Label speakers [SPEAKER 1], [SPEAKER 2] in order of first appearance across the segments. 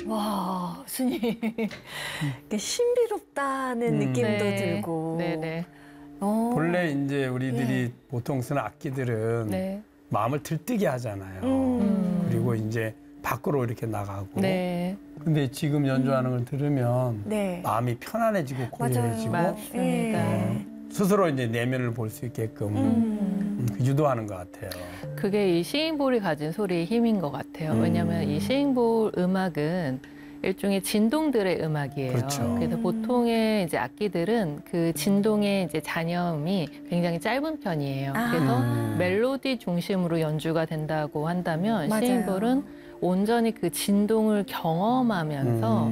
[SPEAKER 1] 와, 스님. 신비롭다는 느낌도
[SPEAKER 2] 네.
[SPEAKER 1] 들고.
[SPEAKER 2] 네네.
[SPEAKER 3] 본래 이제 우리들이
[SPEAKER 1] 예.
[SPEAKER 3] 보통 쓰는 악기들은
[SPEAKER 2] 네.
[SPEAKER 3] 마음을 들뜨게 하잖아요. 그리고 이제 밖으로 이렇게 나가고.
[SPEAKER 2] 네.
[SPEAKER 3] 근데 지금 연주하는 걸 들으면
[SPEAKER 1] 네.
[SPEAKER 3] 마음이 편안해지고 고요해지고
[SPEAKER 2] 맞습니다.
[SPEAKER 1] 예.
[SPEAKER 3] 스스로 이제 내면을 볼 수 있게끔 유도하는 것 같아요.
[SPEAKER 2] 그게 이 싱잉볼이 가진 소리의 힘인 것 같아요. 왜냐하면 이 싱잉볼 음악은 일종의 진동들의 음악이에요.
[SPEAKER 3] 그렇죠.
[SPEAKER 2] 그래서 보통의 이제 악기들은 그 진동의 이제 잔여음이 굉장히 짧은 편이에요. 그래서 멜로디 중심으로 연주가 된다고 한다면
[SPEAKER 1] 맞아요.
[SPEAKER 2] 싱잉볼은 온전히 그 진동을 경험하면서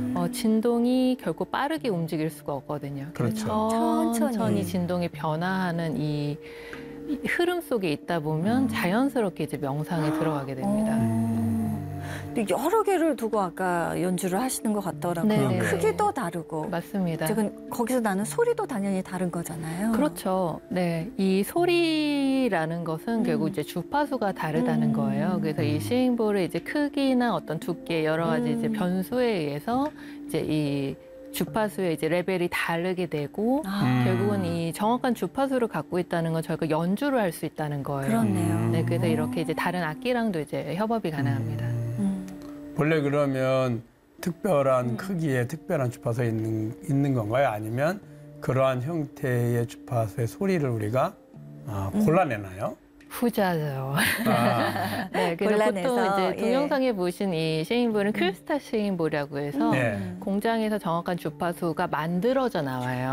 [SPEAKER 2] 진동이 결코 빠르게 움직일 수가 없거든요. 그래서
[SPEAKER 3] 그렇죠.
[SPEAKER 2] 천천히 진동이 변화하는 이 흐름 속에 있다 보면 자연스럽게 이제 명상에 들어가게 됩니다.
[SPEAKER 1] 근데 여러 개를 두고 아까 연주를 하시는 것 같더라고요.
[SPEAKER 2] 네네.
[SPEAKER 1] 크기도 다르고.
[SPEAKER 2] 맞습니다.
[SPEAKER 1] 지금 거기서 나는 소리도 당연히 다른 거잖아요.
[SPEAKER 2] 그렇죠. 네. 이 소리라는 것은 결국 이제 주파수가 다르다는 거예요. 그래서 이 싱잉볼의 이제 크기나 어떤 두께 여러 가지 이제 변수에 의해서 이제 이 주파수의 이제 레벨이 다르게 되고 결국은 이 정확한 주파수를 갖고 있다는 건 저희가 연주를 할 수 있다는 거예요.
[SPEAKER 1] 그렇네요.
[SPEAKER 2] 네. 그래서 이렇게 이제 다른 악기랑도 이제 협업이 가능합니다.
[SPEAKER 3] 원래 그러면 특별한 크기의 특별한 주파수가 있는 건가요? 아니면 그러한 형태의 주파수의 소리를 우리가 골라내나요?
[SPEAKER 2] 후자죠.
[SPEAKER 3] 아,
[SPEAKER 2] 네, 그래서
[SPEAKER 1] 골라내서,
[SPEAKER 2] 보통 이제
[SPEAKER 1] 예.
[SPEAKER 2] 동영상에 보신 이 싱잉볼은 크리스탈 싱잉볼이라고 해서
[SPEAKER 3] 네.
[SPEAKER 2] 공장에서 정확한 주파수가 만들어져 나와요.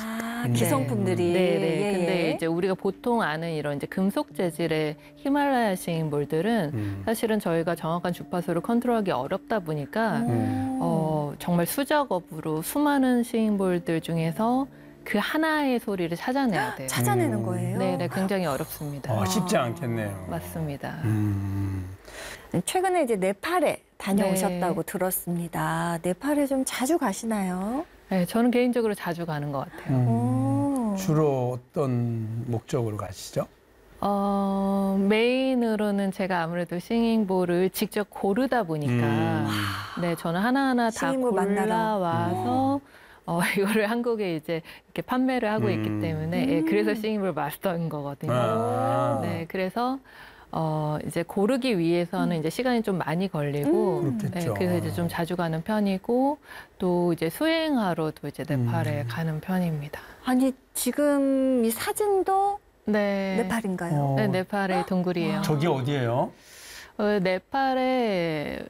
[SPEAKER 1] 기성품들이.
[SPEAKER 2] 네네.
[SPEAKER 1] 예,
[SPEAKER 2] 근데
[SPEAKER 1] 예.
[SPEAKER 2] 이제 우리가 보통 아는 이런 이제 금속 재질의 히말라야 싱잉볼들은 사실은 저희가 정확한 주파수를 컨트롤하기 어렵다 보니까 정말 수작업으로 수많은 싱잉볼들 중에서 그 하나의 소리를 찾아내야 돼요.
[SPEAKER 1] 찾아내는 거예요?
[SPEAKER 2] 네네, 굉장히 어렵습니다.
[SPEAKER 3] 쉽지 않겠네요.
[SPEAKER 2] 맞습니다.
[SPEAKER 1] 최근에 이제 네팔에 다녀오셨다고 들었습니다. 네팔에 좀 자주 가시나요?
[SPEAKER 2] 네, 저는 개인적으로 자주 가는 것 같아요.
[SPEAKER 3] 주로 어떤 목적으로 가시죠?
[SPEAKER 2] 메인으로는 제가 아무래도 싱잉볼을 직접 고르다 보니까 네, 저는 하나하나 다
[SPEAKER 1] 싱잉볼 만나러.
[SPEAKER 2] 골라와서 이거를 한국에 이제 이렇게 판매를 하고 있기 때문에 예, 그래서 싱잉볼 마스터인 거거든요. 네, 그래서 이제 고르기 위해서는 이제 시간이 좀 많이 걸리고
[SPEAKER 3] 그렇겠죠.
[SPEAKER 2] 그래서 이제 좀 자주 가는 편이고 또 이제 수행하러도 이제 네팔에 가는 편입니다.
[SPEAKER 1] 아니, 지금 이 사진도
[SPEAKER 2] 네.
[SPEAKER 1] 네팔인가요?
[SPEAKER 2] 네, 네팔의 동굴이에요.
[SPEAKER 3] 저기 어디예요?
[SPEAKER 2] 네팔에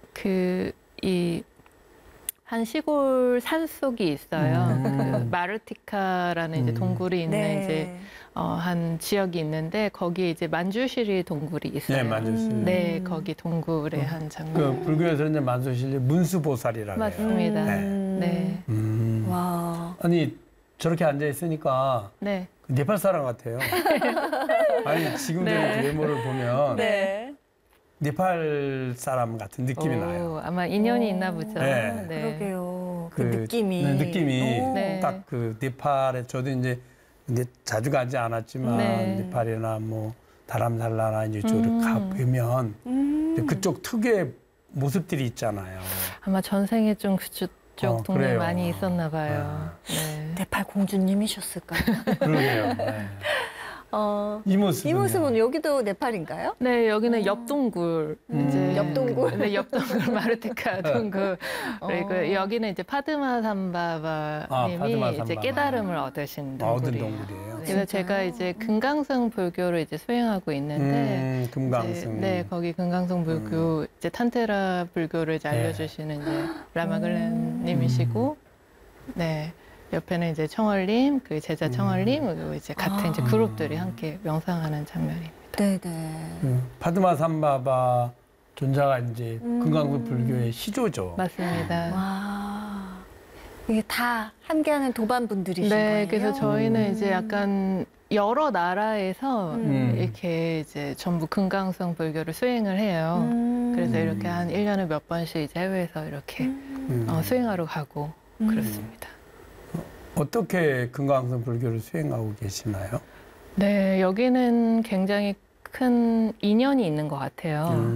[SPEAKER 2] 한 시골 산속이 있어요. 그 마르티카라는 이제 동굴이 있는
[SPEAKER 1] 네.
[SPEAKER 2] 이제 한 지역이 있는데 거기에 이제 만주시리 동굴이 있어요.
[SPEAKER 3] 네, 만주시리.
[SPEAKER 2] 네, 거기 동굴의 한 장면.
[SPEAKER 3] 그 불교에서는 이제 만주실리 문수보살이라고 해요.
[SPEAKER 2] 맞습니다.
[SPEAKER 3] 네.
[SPEAKER 2] 네.
[SPEAKER 1] 와.
[SPEAKER 3] 아니 저렇게 앉아 있으니까
[SPEAKER 2] 네.
[SPEAKER 3] 네팔 사람 같아요. 아니 지금 저희 외모를 보면
[SPEAKER 1] 네.
[SPEAKER 3] 네팔 사람 같은 느낌이 나요.
[SPEAKER 2] 아마 인연이 있나 보죠.
[SPEAKER 3] 네.
[SPEAKER 1] 그러게요. 그 느낌이.
[SPEAKER 3] 네, 느낌이
[SPEAKER 2] 네.
[SPEAKER 3] 딱 그 네팔에 저도 이제 근데 자주 가지 않았지만
[SPEAKER 2] 네.
[SPEAKER 3] 네팔이나 뭐 다람살라나 이제 쪽으로 가 보면 그쪽 특유의 모습들이 있잖아요.
[SPEAKER 2] 아마 전생에 좀 그쪽 동네에
[SPEAKER 3] 그래요.
[SPEAKER 2] 많이 있었나 봐요. 네.
[SPEAKER 1] 네팔 공주님이셨을까요?
[SPEAKER 3] 그러게요. 네. 이 모습은
[SPEAKER 1] 이 모습은 여기도 네팔인가요?
[SPEAKER 2] 네, 여기는 옆동굴. 이제
[SPEAKER 1] 옆동굴?
[SPEAKER 2] 네, 옆동굴 마르티카 동굴. 그리고 여기는 이제 파드마 삼바바님이
[SPEAKER 3] 파드마
[SPEAKER 2] 이제
[SPEAKER 3] 삼바바.
[SPEAKER 2] 깨달음을 얻으신
[SPEAKER 3] 얻은
[SPEAKER 2] 동굴이에요.
[SPEAKER 3] 동굴이에요.
[SPEAKER 2] 그래서 제가 이제 금강성 불교를 이제 수행하고 있는데
[SPEAKER 3] 금강승.
[SPEAKER 2] 네, 거기 금강성 불교 이제 탄테라 불교를 이제 알려주시는 이제 라마글렌님이시고, 네. 옆에는 이제 청월님, 그 제자 청월님, 그리고 이제 같은 이제 그룹들이 함께 명상하는 장면입니다.
[SPEAKER 1] 네네.
[SPEAKER 3] 파드마 삼바바 존자가 이제 금강불 불교의 시조죠.
[SPEAKER 2] 맞습니다.
[SPEAKER 1] 와. 이게 다 함께하는 도반 분들이신 거예요?
[SPEAKER 2] 네, 그래서 저희는 이제 약간 여러 나라에서 이렇게 이제 전부 금강성 불교를 수행을 해요. 그래서 이렇게 한 1년에 몇 번씩 이제 해외에서 이렇게 수행하러 가고 그렇습니다.
[SPEAKER 3] 어떻게 금강성 불교를 수행하고 계시나요?
[SPEAKER 2] 네, 여기는 굉장히 큰 인연이 있는 것 같아요.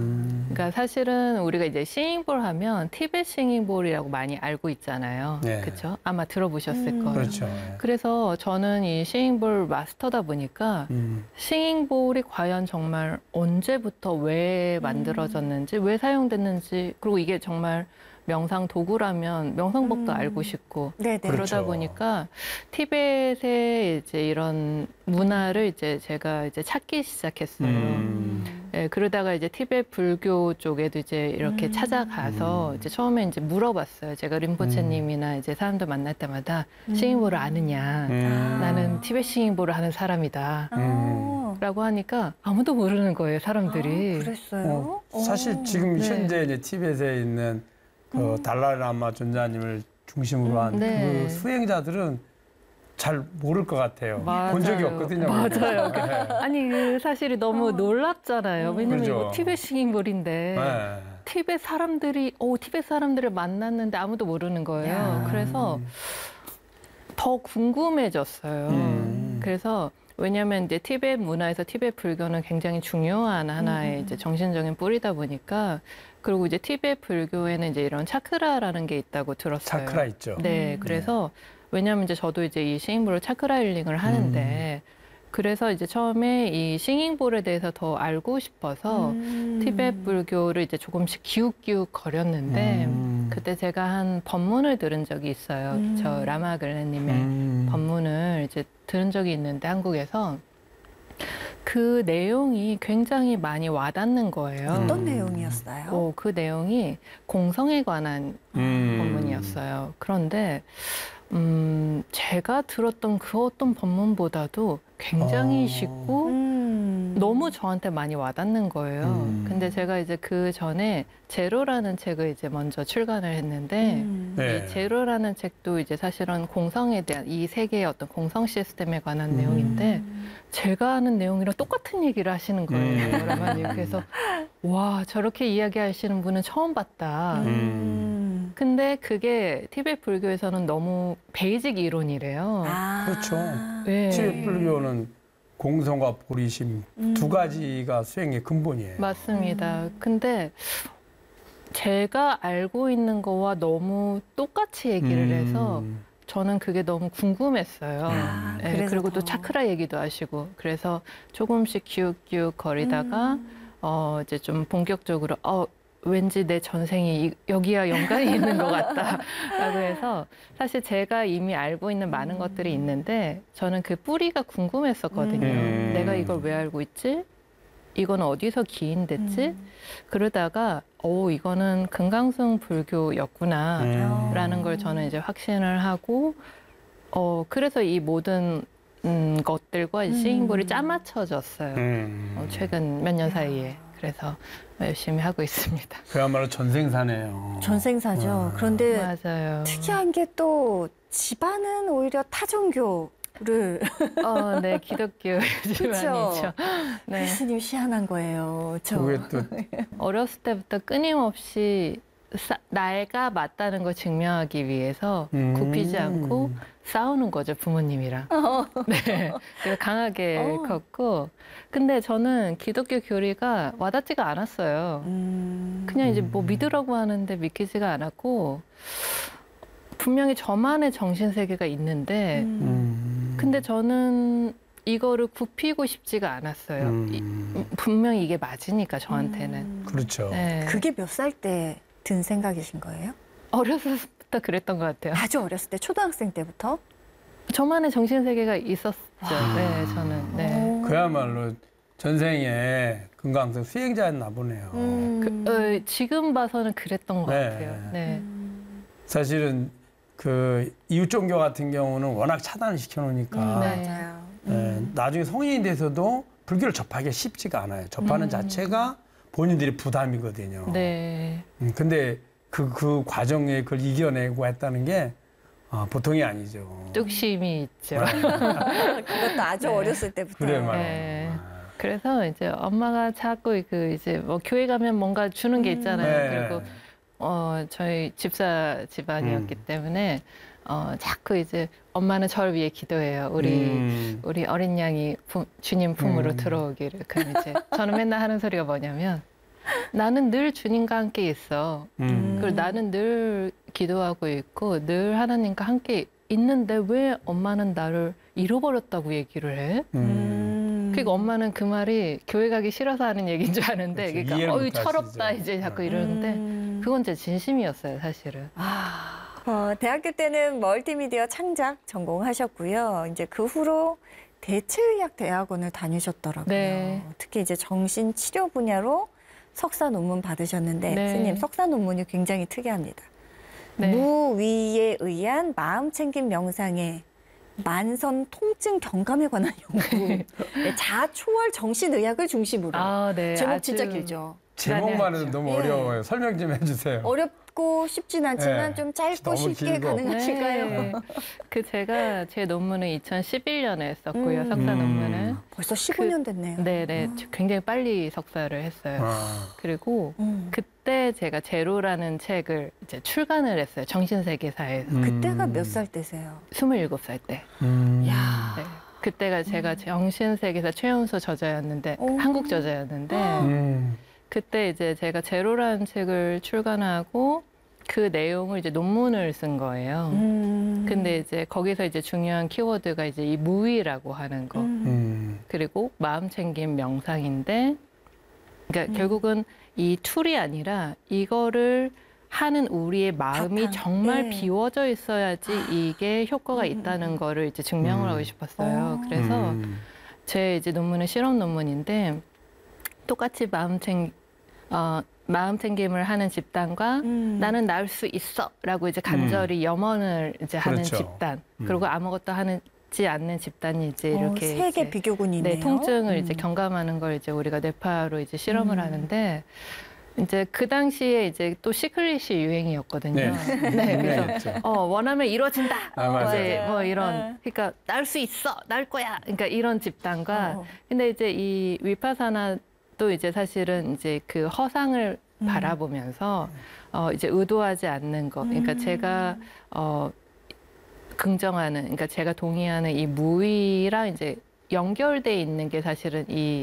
[SPEAKER 2] 그러니까 사실은 우리가 이제 싱잉볼 하면 티베트 싱잉볼이라고 많이 알고 있잖아요.
[SPEAKER 3] 네.
[SPEAKER 2] 그렇죠? 아마 들어보셨을 거예요.
[SPEAKER 3] 그렇죠.
[SPEAKER 2] 그래서 저는 이 싱잉볼 마스터다 보니까 싱잉볼이 과연 정말 언제부터 왜 만들어졌는지, 왜 사용됐는지, 그리고 이게 정말 명상 도구라면 명상법도 알고 싶고
[SPEAKER 1] 네네.
[SPEAKER 3] 그렇죠.
[SPEAKER 2] 그러다 보니까 티벳의 이제 이런 문화를 이제 제가 이제 찾기 시작했어요. 예, 그러다가 이제 티벳 불교 쪽에도 이제 이렇게 찾아가서 이제 처음에 이제 물어봤어요. 제가 림포체님이나 이제 사람들 만날 때마다 싱잉볼을 아느냐. 나는 티벳 싱잉볼을 하는 사람이다. 라고 하니까 아무도 모르는 거예요, 사람들이.
[SPEAKER 1] 그랬어요?
[SPEAKER 3] 사실 지금
[SPEAKER 2] 네.
[SPEAKER 3] 현재 이제 티벳에 있는 그 달라이라마 존자님을 중심으로 한 그
[SPEAKER 2] 네.
[SPEAKER 3] 수행자들은 잘 모를 것 같아요.
[SPEAKER 2] 맞아요.
[SPEAKER 3] 본 적이 없거든요.
[SPEAKER 2] 맞아요.
[SPEAKER 3] 네.
[SPEAKER 2] 아니 그 사실이 너무 놀랍잖아요. 왜냐면
[SPEAKER 3] 그렇죠.
[SPEAKER 2] 이거 티벳 싱잉볼인데
[SPEAKER 3] 네.
[SPEAKER 2] 티벳 사람들을 만났는데 아무도 모르는 거예요. 그래서 더 궁금해졌어요. 그래서 왜냐하면 이제 티벳 문화에서 티벳 불교는 굉장히 중요한 하나의 이제 정신적인 뿌리다 보니까 그리고 이제 티벳 불교에는 이제 이런 차크라라는 게 있다고 들었어요.
[SPEAKER 3] 차크라 있죠.
[SPEAKER 2] 네, 그래서 왜냐하면 이제 저도 이제 이 싱잉볼을 차크라 힐링을 하는데 그래서 이제 처음에 이 싱잉볼에 대해서 더 알고 싶어서 티벳 불교를 이제 조금씩 기웃기웃 거렸는데 그때 제가 한 법문을 들은 적이 있어요. 저 라마글레님의 법문을 이제 들은 적이 있는데 한국에서 그 내용이 굉장히 많이 와닿는 거예요.
[SPEAKER 1] 어떤 내용이었어요?
[SPEAKER 2] 그 내용이 공성에 관한 법문이었어요. 그런데 제가 들었던 그 어떤 법문보다도 굉장히 쉽고 너무 저한테 많이 와닿는 거예요. 근데 제가 이제 그 전에 제로라는 책을 이제 먼저 출간을 했는데
[SPEAKER 3] 네.
[SPEAKER 2] 이 제로라는 책도 이제 사실은 공성에 대한 이 세계의 어떤 공성 시스템에 관한 내용인데 제가 하는 내용이랑 똑같은 얘기를 하시는 거예요. 라마님. 그래서 와 저렇게 이야기하시는 분은 처음 봤다. 근데 그게 티벳 불교에서는 너무 베이직 이론이래요.
[SPEAKER 3] 그렇죠.
[SPEAKER 2] 네.
[SPEAKER 3] 티벳 불교는 공성과 보리심 두 가지가 수행의 근본이에요.
[SPEAKER 2] 맞습니다. 근데 제가 알고 있는 거와 너무 똑같이 얘기를 해서 저는 그게 너무 궁금했어요. 네,
[SPEAKER 1] 그래서
[SPEAKER 2] 그리고 또
[SPEAKER 1] 더.
[SPEAKER 2] 차크라 얘기도 하시고 그래서 조금씩 기웃기웃 거리다가 이제 좀 본격적으로 왠지 내 전생이 여기와 연관이 있는 것 같다라고 해서 사실 제가 이미 알고 있는 많은 것들이 있는데 저는 그 뿌리가 궁금했었거든요. 내가 이걸 왜 알고 있지? 이건 어디서 기인됐지? 그러다가 이거는 금강승 불교였구나라는 걸 저는 이제 확신을 하고 그래서 이 모든 것들과 싱잉볼이 짜맞춰졌어요. 최근 몇 년 사이에. 그래서 열심히 하고 있습니다.
[SPEAKER 3] 그야말로 전생사네요.
[SPEAKER 1] 전생사죠. 그런데
[SPEAKER 2] 맞아요.
[SPEAKER 1] 특이한 게 또 집안은 오히려 타종교를
[SPEAKER 2] 네, 기독교 집안이죠. 네.
[SPEAKER 1] 교수님 희한한 거예요.
[SPEAKER 3] 그게 또
[SPEAKER 2] 어렸을 때부터 끊임없이 나이가 맞다는 걸 증명하기 위해서 굽히지 않고 싸우는 거죠, 부모님이랑. 네. 그래서 강하게 컸고. 근데 저는 기독교 교리가 와닿지가 않았어요. 그냥 이제 뭐 믿으라고 하는데 믿기지가 않았고, 분명히 저만의 정신세계가 있는데, 근데 저는 이거를 굽히고 싶지가 않았어요. 분명히 이게 맞으니까, 저한테는.
[SPEAKER 3] 그렇죠.
[SPEAKER 2] 네.
[SPEAKER 1] 그게 몇 살 때 든 생각이신 거예요?
[SPEAKER 2] 어렸을 때부터 그랬던 것 같아요.
[SPEAKER 1] 아주 어렸을 때, 초등학생 때부터?
[SPEAKER 2] 저만의 정신세계가 있었죠. 네, 저는. 네.
[SPEAKER 3] 그야말로 전생에 금강석 수행자였나 보네요.
[SPEAKER 2] 지금 봐서는 그랬던 것
[SPEAKER 3] 네.
[SPEAKER 2] 같아요. 네.
[SPEAKER 3] 사실은 그 이웃 종교 같은 경우는 워낙 차단을 시켜놓으니까
[SPEAKER 2] 네.
[SPEAKER 1] 맞아요.
[SPEAKER 3] 나중에 성인이 돼서도 불교를 접하기 쉽지가 않아요. 접하는 자체가 본인들이 부담이거든요.
[SPEAKER 2] 네.
[SPEAKER 3] 근데 그 과정에 그걸 이겨내고 했다는 게 보통이 아니죠.
[SPEAKER 2] 뚝심이 있죠.
[SPEAKER 1] 그것도 아주
[SPEAKER 2] 네.
[SPEAKER 1] 어렸을 때부터.
[SPEAKER 3] 그래 말이에요.
[SPEAKER 2] 네. 그래서 이제 엄마가 자꾸 그 이제 뭐 교회 가면 뭔가 주는 게 있잖아요.
[SPEAKER 3] 네.
[SPEAKER 2] 그리고 저희 집사 집안이었기 때문에 자꾸 이제 엄마는 저를 위해 기도해요. 우리 어린 양이 주님 품으로 들어오기를. 그럼 이제 저는 맨날 하는 소리가 뭐냐면 나는 늘 주님과 함께 있어. 그리고 나는 늘 기도하고 있고 늘 하나님과 함께 있는데 왜 엄마는 나를 잃어버렸다고 얘기를 해? 그러니까 엄마는 그 말이 교회 가기 싫어서 하는 얘기인 줄 아는데,
[SPEAKER 3] 그렇죠.
[SPEAKER 2] 그러니까
[SPEAKER 3] 이해를
[SPEAKER 2] 어이
[SPEAKER 3] 못
[SPEAKER 2] 철없다
[SPEAKER 3] 하시죠.
[SPEAKER 2] 이제 자꾸 이러는데 그건 제 진심이었어요, 사실은.
[SPEAKER 1] 대학교 때는 멀티미디어 창작 전공하셨고요. 이제 그 후로 대체의학 대학원을 다니셨더라고요.
[SPEAKER 2] 네.
[SPEAKER 1] 특히 이제 정신치료 분야로 석사 논문 받으셨는데,
[SPEAKER 2] 네.
[SPEAKER 1] 스님 석사 논문이 굉장히 특이합니다.
[SPEAKER 2] 네.
[SPEAKER 1] 무위에 의한 마음 챙김 명상의 만선 통증 경감에 관한 연구. 네, 자초월 정신의학을 중심으로.
[SPEAKER 2] 네.
[SPEAKER 1] 제목 진짜
[SPEAKER 2] 아주
[SPEAKER 1] 길죠.
[SPEAKER 3] 제목만 해도 너무
[SPEAKER 1] 예.
[SPEAKER 3] 어려워요. 설명 좀 해주세요.
[SPEAKER 1] 어렵고 쉽진 않지만
[SPEAKER 3] 네.
[SPEAKER 1] 좀 짧고
[SPEAKER 3] 너무
[SPEAKER 1] 쉽게
[SPEAKER 3] 길고.
[SPEAKER 1] 가능하실까요?
[SPEAKER 2] 제가 제 논문은 2011년에 했었고요, 석사 논문을.
[SPEAKER 1] 벌써 15년 됐네요.
[SPEAKER 2] 네네. 굉장히 빨리 석사를 했어요. 그리고 그때 제가 제로라는 책을 이제 출간을 했어요. 정신세계사에서.
[SPEAKER 1] 그때가 몇 살 때세요?
[SPEAKER 2] 27살 때.
[SPEAKER 1] 야.
[SPEAKER 2] 네. 그때가 제가 정신세계사 최연소 저자였는데, 한국 저자였는데, 그때 이제 제가 제로라는 책을 출간하고 그 내용을 이제 논문을 쓴 거예요. 근데 이제 거기서 이제 중요한 키워드가 이제 이 무의라고 하는 거. 그리고 마음 챙김 명상인데, 그러니까 결국은 이 툴이 아니라 이거를 하는 우리의 마음이
[SPEAKER 1] 바탕.
[SPEAKER 2] 정말
[SPEAKER 1] 네.
[SPEAKER 2] 비워져 있어야지 이게 효과가 있다는 거를 이제 증명을 하고 싶었어요. 그래서 제 이제 논문은 실험 논문인데 똑같이 마음 챙김을 하는 집단과 나는 나을 수 있어라고 이제 간절히 염원을 이제 하는
[SPEAKER 3] 그렇죠.
[SPEAKER 2] 집단, 그리고 아무것도 하지 않는 집단이 이제 이렇게
[SPEAKER 1] 세 개
[SPEAKER 2] 이제
[SPEAKER 1] 비교군이 있네요.
[SPEAKER 2] 네, 통증을 이제 경감하는 걸 이제 우리가 뇌파로 이제 실험을 하는데, 이제 그 당시에 이제 또 시클릿이 유행이었거든요.
[SPEAKER 3] 네.
[SPEAKER 2] 그래서
[SPEAKER 3] 유행했죠.
[SPEAKER 2] 원하면 이루어진다.
[SPEAKER 3] 맞아요.
[SPEAKER 2] 이제 뭐 이런, 그러니까 나을 수 있어, 나을 거야. 그러니까 이런 집단과, 근데 이제 이 위파사나도 이제 사실은 이제 그 허상을 바라보면서 이제 의도하지 않는 것. 그러니까 제가 긍정하는, 그러니까 제가 동의하는 이 무의랑 이제 연결돼 있는 게 사실은 이